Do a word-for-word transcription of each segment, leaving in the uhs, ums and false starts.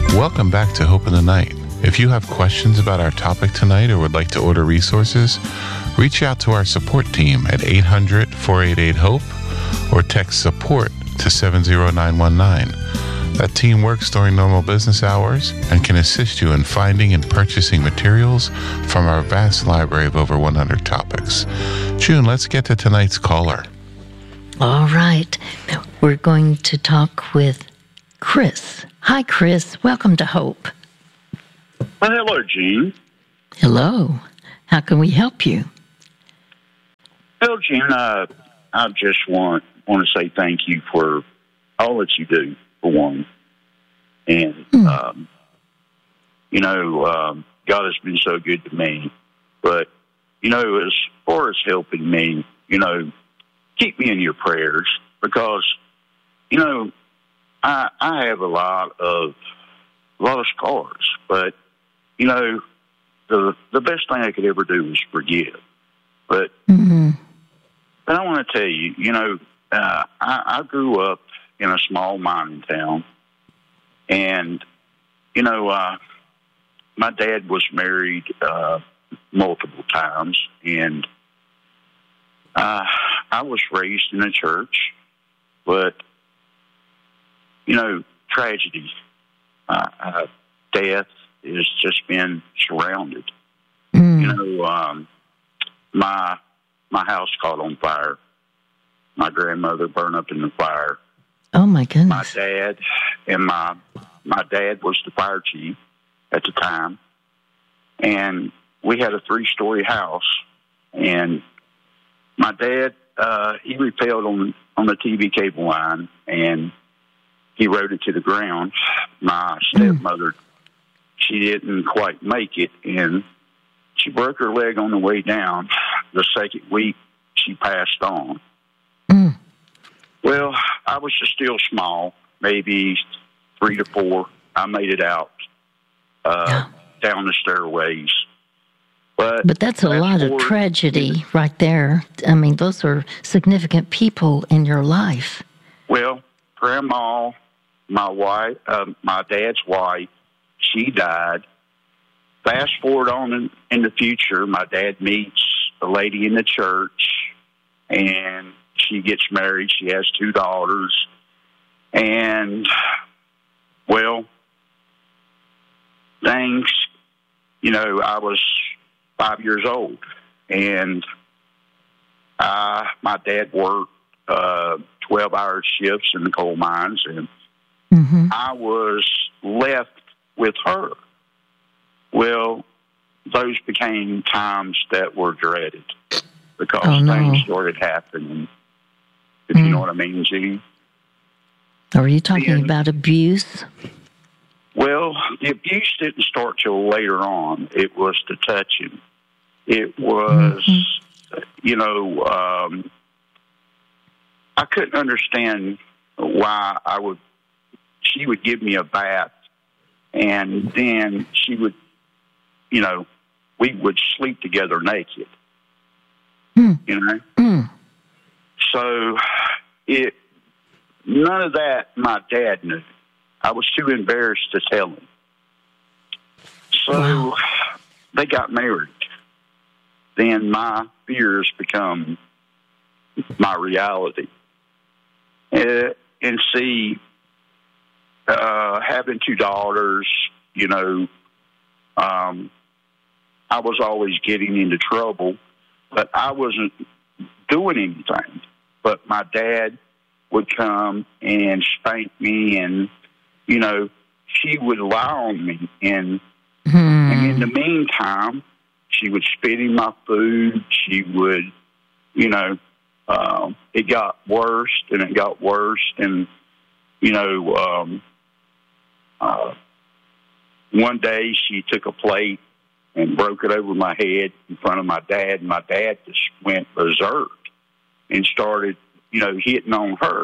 Welcome back to Hope in the Night. If you have questions about our topic tonight or would like to order resources, reach out to our support team at eight hundred, four eight eight, HOPE or text support to seven zero nine one nine. That team works during normal business hours and can assist you in finding and purchasing materials from our vast library of over one hundred topics. June, let's get to tonight's caller. All right. We're going to talk with Chris. Hi, Chris. Welcome to Hope. Well, hello, Gene. Hello. How can we help you? Well, Gene, uh, I just want want to say thank you for all that you do, for one. And, mm. um, you know, um, God has been so good to me. But, you know, as far as helping me, you know, keep me in your prayers because, you know, I, I have a lot of a lot of scars, but you know, the the best thing I could ever do is forgive. But mm-hmm. but I want to tell you, you know, uh, I, I grew up in a small mining town, and you know, uh, my dad was married uh, multiple times, and uh, I was raised in a church, but you know, tragedy, uh, uh, death has just been surrounded. Mm. You know, um, my my house caught on fire. My grandmother burned up in the fire. Oh my My goodness! dad and my my dad was the fire chief at the time, and we had a three story house. And my dad, uh, he repelled on on the T V cable line and he rode it to the ground. My stepmother, mm. she didn't quite make it, and she broke her leg on the way down. The second week, she passed on. Mm. Well, I was just still small, maybe three to four. I made it out uh, yeah. down the stairways. But, but that's a lot of tragedy right there. I mean, those are significant people in your life. Well, Grandma, my wife, uh, my dad's wife, she died. Fast forward on in, in the future, my dad meets a lady in the church, and she gets married. She has two daughters. And, well, things, you know, I was five years old, and uh, my dad worked uh, twelve-hour shifts in the coal mines, and mm-hmm. I was left with her. Well, those became times that were dreaded because oh, no. things started happening, if mm. you know what I mean, Gene. Are you talking and, about abuse? Well, the abuse didn't start till later on. It was the touching. It was, mm-hmm. you know, um, I couldn't understand why I would, she would give me a bath, and then she would, you know, we would sleep together naked, mm. you know? Mm. So it, none of that my dad knew. I was too embarrassed to tell him. So wow. they got married. Then my fears become my reality. Uh, and see, uh, having two daughters, you know, um, I was always getting into trouble, but I wasn't doing anything. But my dad would come and spank me, and, you know, she would lie on me. And, hmm. and in the meantime, she would spit in my food. She would, you know, uh, it got worse and it got worse. And, you know, um, uh, one day she took a plate and broke it over my head in front of my dad. And my dad just went berserk and started, you know, hitting on her.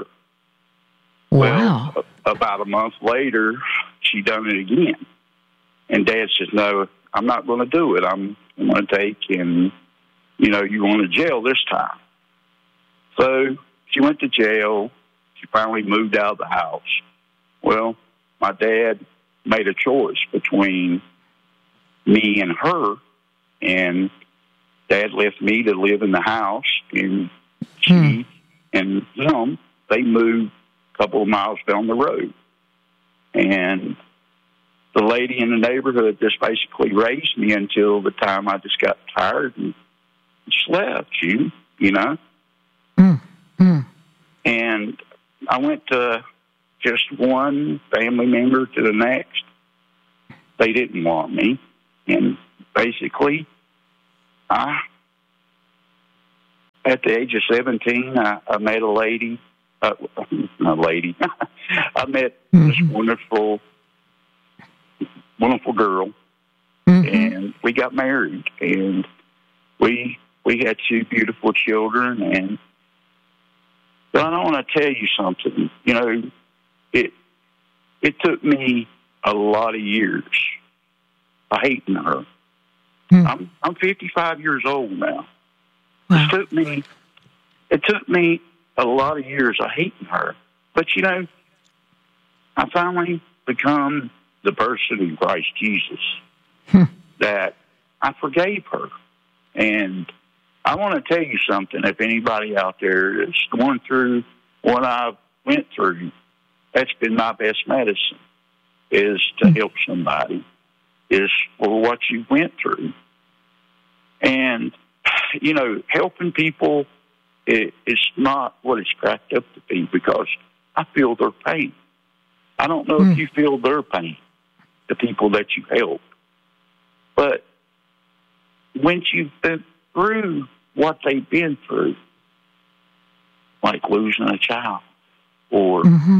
Wow. Well, about a month later, she done it again. And Dad says, no, I'm not going to do it. I'm going to take and, you know, you going to jail this time. So she went to jail. She finally moved out of the house. Well, my dad, made a choice between me and her, and Dad left me to live in the house, and she hmm. and him, they moved a couple of miles down the road. And the lady in the neighborhood just basically raised me until the time I just got tired and just left, you, you know. Mm. Mm. And I went to just one family member to the next. They didn't want me. And basically, I, at the age of seventeen, I, I met a lady, uh, a lady, I met mm-hmm. this wonderful wonderful girl, mm-hmm. and we got married, and we we had two beautiful children. And but I want to tell you something. You know, it it took me a lot of years of hating her. Mm. I'm I'm fifty-five years old now. Wow. It took me it took me a lot of years of hating her, but you know, I finally become the person in Christ Jesus hmm. that I forgave her. And I want to tell you something. If anybody out there is going through what I went through, that's been my best medicine, is to hmm. help somebody, is for what you went through. And, you know, helping people is not what it's cracked up to be, because I feel their pain. I don't know hmm. if you feel their pain, the people that you help. But once you've been through what they've been through, like losing a child, or mm-hmm.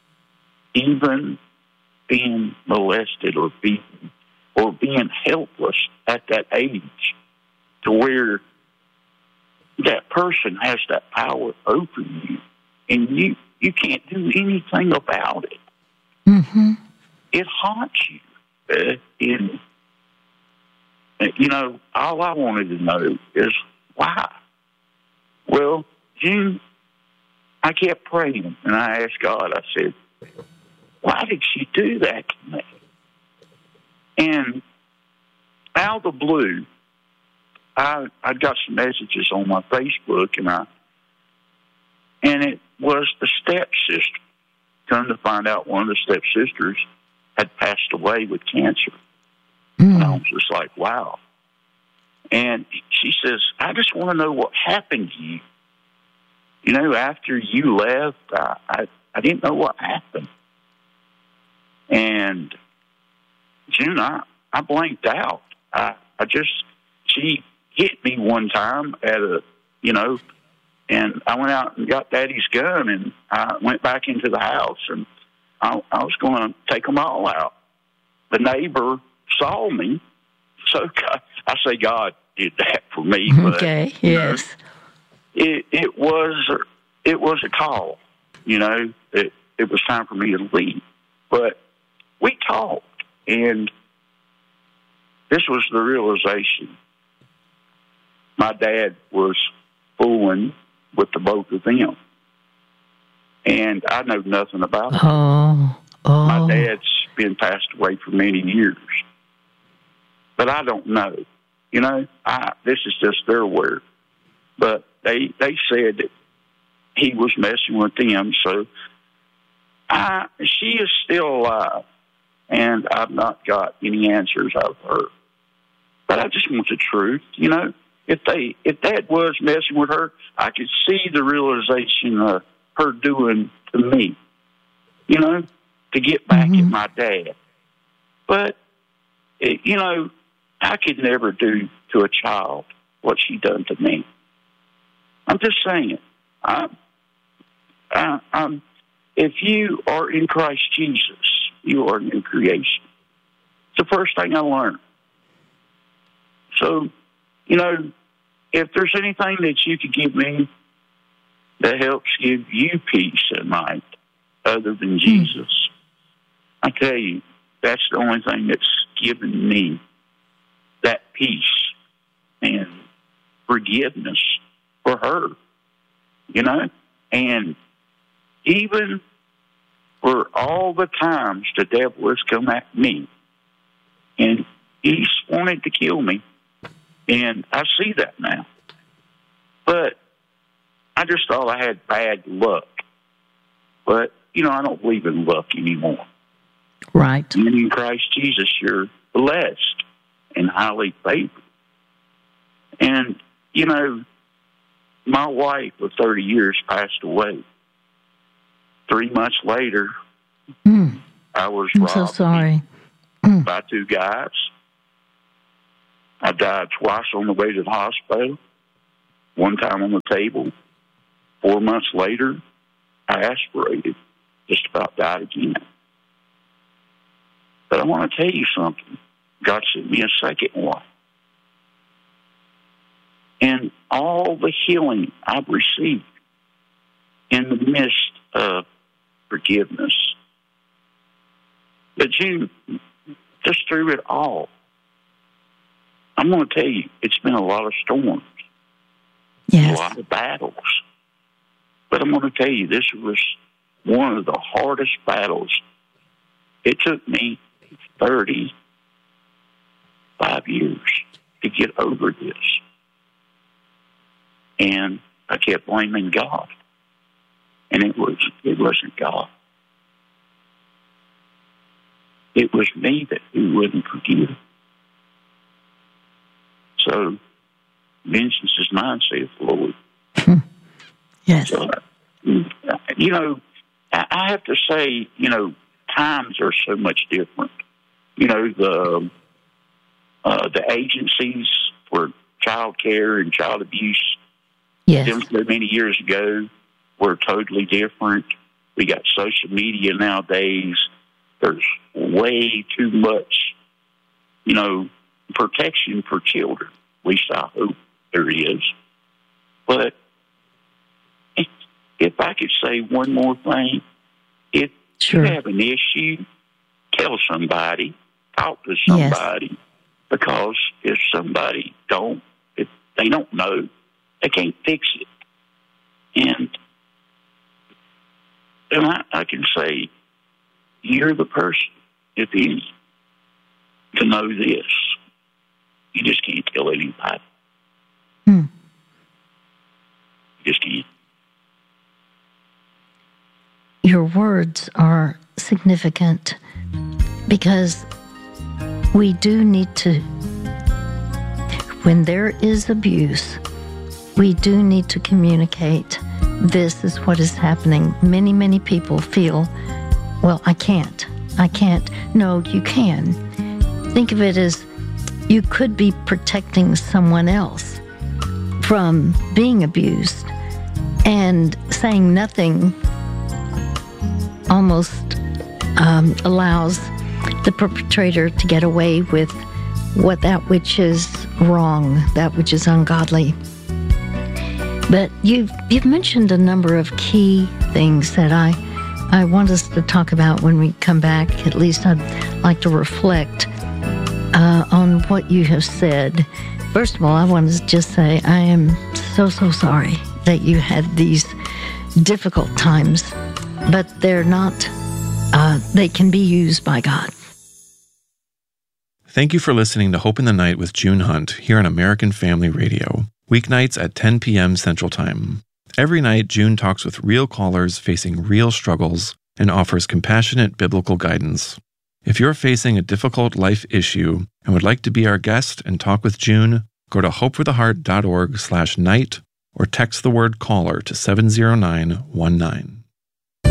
even being molested or beaten, or being helpless at that age, to where that person has that power over you, and you, you can't do anything about it. Mm-hmm. It haunts you. Uh, in, you know, all I wanted to know is why. Well, June, I kept praying, and I asked God, I said, why did she do that to me? And out of the blue, I I got some messages on my Facebook, and I and it was the stepsister. Come to find out, one of the stepsisters had passed away with cancer. Mm. And I was just like, wow. And she says, I just want to know what happened to you. You know, after you left, I, I, I didn't know what happened. And June, I, I blanked out. I, I just, she hit me one time at a, you know, and I went out and got Daddy's gun, and I went back into the house, and I, I was going to take them all out. The neighbor saw me, so God, I say God did that for me. But, okay, yes. You know, it it was it was a call. You know, it it was time for me to leave. But we talked, and this was the realization. My dad was fooling with the both of them, and I know nothing about it. Oh, oh. My dad's been passed away for many years, but I don't know. You know, I, this is just their word. But they they said that he was messing with them, so I, she is still alive, and I've not got any answers out of her. But I just want the truth, you know. If they, if Dad was messing with her, I could see the realization of her doing to me, you know, to get back mm-hmm. at my dad. But, it, you know, I could never do to a child what she done to me. I'm just saying. I, I, I'm, if you are in Christ Jesus, you are a new creation. It's the first thing I learned. So, you know, if there's anything that you could give me that helps give you peace at night other than Jesus, I tell you, that's the only thing that's given me that peace and forgiveness for her, you know? And even for all the times the devil has come at me, and he's wanted to kill me, and I see that now. But I just thought I had bad luck. But, you know, I don't believe in luck anymore. Right. And in Christ Jesus, you're blessed and highly favored. And, you know, my wife of thirty years passed away. Three months later, mm. I was I'm robbed so sorry. by two guys. I died twice on the way to the hospital, one time on the table. Four months later, I aspirated, just about died again. But I want to tell you something. God sent me a second wife. And all the healing I've received in the midst of forgiveness. But June, just through it all, I'm going to tell you, it's been a lot of storms, yes. a lot of battles. But I'm going to tell you, this was one of the hardest battles. It took me thirty-five years to get over this. And I kept blaming God. And it was it wasn't God. It was me that who wouldn't forgive. So, vengeance is mine, saith the Lord. Yes. So, you know, I have to say, you know, times are so much different. You know, the uh, the agencies for child care and child abuse, yes. them so many years ago, were totally different. We got social media nowadays. There's way too much, you know, protection for children. At least I hope there is. But if I could say one more thing, if sure. you have an issue, tell somebody, talk to somebody, yes. because if somebody don't, if they don't know, they can't fix it. And, and I, I can say, you're the person, if any, to know this. You just can't tell anybody. Hmm. You just can't. Your words are significant because we do need to, when there is abuse, we do need to communicate. This is what is happening. Many, many people feel, well, I can't. I can't. No, you can. Think of it as you could be protecting someone else from being abused, and saying nothing almost um, allows the perpetrator to get away with what that which is wrong, that which is ungodly. But you've you've mentioned a number of key things that I I want us to talk about when we come back. At least I'd like to reflect uh, on what you have said. First of all, I want to just say I am so, so sorry that you had these difficult times, but they're not, uh, they can be used by God. Thank you for listening to Hope in the Night with June Hunt here on American Family Radio, weeknights at ten p.m. Central Time. Every night, June talks with real callers facing real struggles and offers compassionate biblical guidance. If you're facing a difficult life issue and would like to be our guest and talk with June, go to hopefortheheart.org slash night or text the word caller to seven zero nine one nine.